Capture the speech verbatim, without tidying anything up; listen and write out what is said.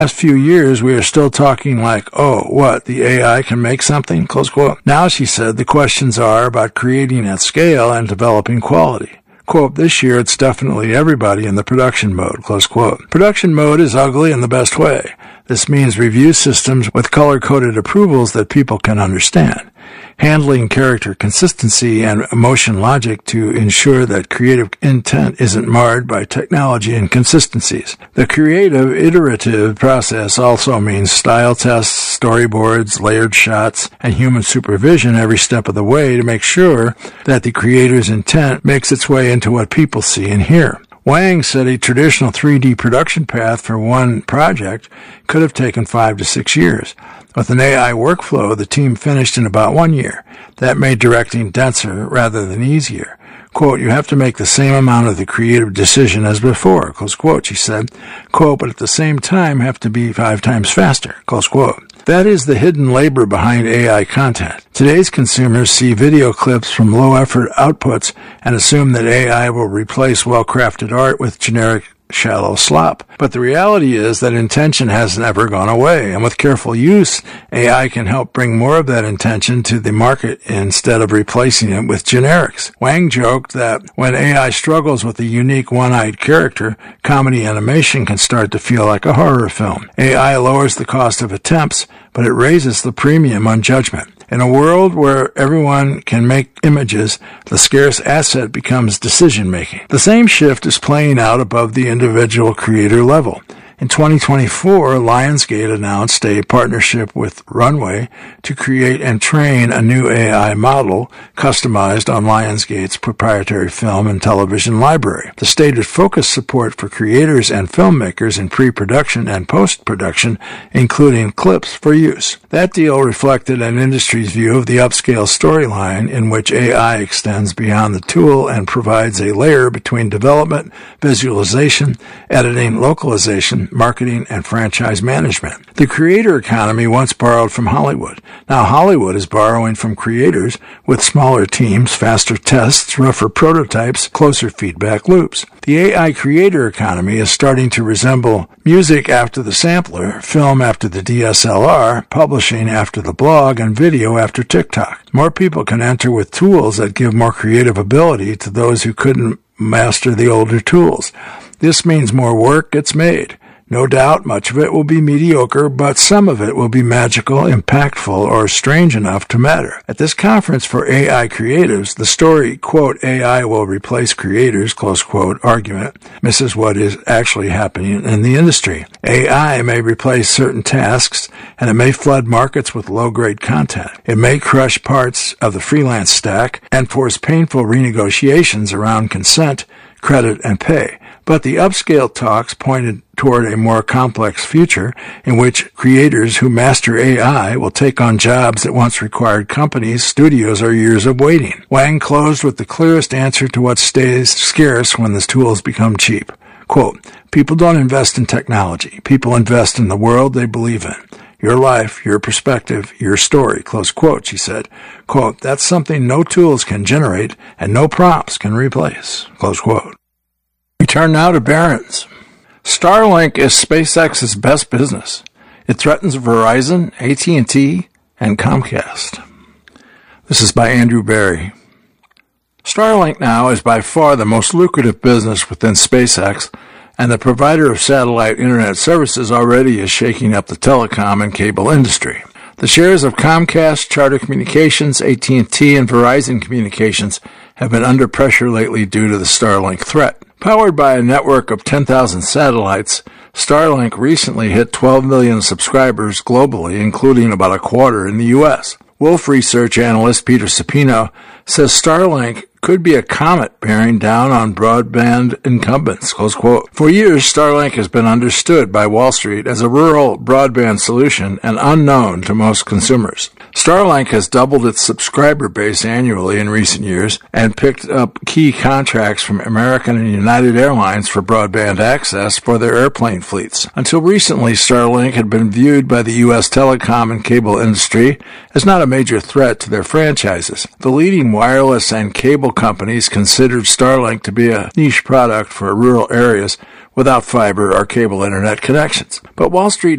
last few years, we are still talking like, oh, what, the A I can make something, close quote. Now, she said, the questions are about creating at scale and developing quality. Quote, this year it's definitely everybody in the production mode, close quote. Production mode is ugly in the best way. This means review systems with color-coded approvals that people can understand. Handling character consistency and emotion logic to ensure that creative intent isn't marred by technology inconsistencies. The creative, iterative process also means style tests, storyboards, layered shots, and human supervision every step of the way to make sure that the creator's intent makes its way into what people see and hear. Wang said a traditional three D production path for one project could have taken five to six years. With an A I workflow, the team finished in about one year. That made directing denser rather than easier. Quote, you have to make the same amount of the creative decision as before, close quote, she said. Quote, but at the same time have to be five times faster, close quote. That is the hidden labor behind A I content. Today's consumers see video clips from low-effort outputs and assume that A I will replace well-crafted art with generic shallow slop. But the reality is that intention has never gone away, and with careful use, A I can help bring more of that intention to the market instead of replacing it with generics. Wang joked that when A I struggles with a unique one-eyed character, comedy animation can start to feel like a horror film. A I lowers the cost of attempts, but it raises the premium on judgment. In a world where everyone can make images, the scarce asset becomes decision-making. The same shift is playing out above the individual creator level. In twenty twenty-four, Lionsgate announced a partnership with Runway to create and train a new A I model customized on Lionsgate's proprietary film and television library. The stated focus support for creators and filmmakers in pre-production and post-production, including clips for use. That deal reflected an industry's view of the upscale storyline in which A I extends beyond the tool and provides a layer between development, visualization, editing, localization, marketing, and franchise management. The creator economy once borrowed from Hollywood. Now Hollywood is borrowing from creators with smaller teams, faster tests, rougher prototypes, closer feedback loops. The A I creator economy is starting to resemble music after the sampler, film after the D S L R, publishing after the blog, and video after TikTok. More people can enter with tools that give more creative ability to those who couldn't master the older tools. This means more work gets made. No doubt much of it will be mediocre, but some of it will be magical, impactful, or strange enough to matter. At this conference for A I creatives, the story, quote, A I will replace creators, close quote, argument misses what is actually happening in the industry. A I may replace certain tasks, and it may flood markets with low-grade content. It may crush parts of the freelance stack and force painful renegotiations around consent, credit, and pay. But the upscale talks pointed toward a more complex future in which creators who master A I will take on jobs that once required companies, studios, or years of waiting. Wang closed with the clearest answer to what stays scarce when the tools become cheap. Quote, people don't invest in technology. People invest in the world they believe in. Your life, your perspective, your story, close quote, she said. Quote, that's something no tools can generate and no prompts can replace, close quote. We turn now to Barron's. Starlink is SpaceX's best business. It threatens Verizon, A T and T, and Comcast. This is by Andrew Barry. Starlink now is by far the most lucrative business within SpaceX, and the provider of satellite internet services already is shaking up the telecom and cable industry. The shares of Comcast, Charter Communications, A T and T, and Verizon Communications have been under pressure lately due to the Starlink threat. Powered by a network of ten thousand satellites, Starlink recently hit twelve million subscribers globally, including about a quarter in the U S. Wolf Research analyst Peter Supino says Starlink could be a comet bearing down on broadband incumbents, close quote. For years, Starlink has been understood by Wall Street as a rural broadband solution and unknown to most consumers. Starlink has doubled its subscriber base annually in recent years and picked up key contracts from American and United Airlines for broadband access for their airplane fleets. Until recently, Starlink had been viewed by the U S telecom and cable industry as not a major threat to their franchises. The leading mainstream wireless and cable companies considered Starlink to be a niche product for rural areas without fiber or cable internet connections. But Wall Street